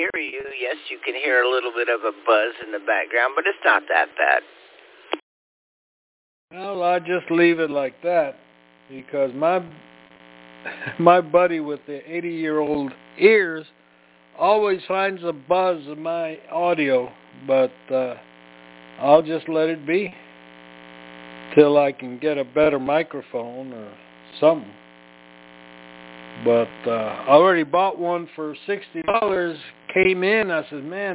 hear you. Yes, you can hear a little bit of a buzz in the background, but it's not that bad. Well, I just leave it like that because my buddy with the 80-year-old ears always finds a buzz in my audio, but I'll just let it be till I can get a better microphone or something. But I already bought one for $60. Came in, I said, man,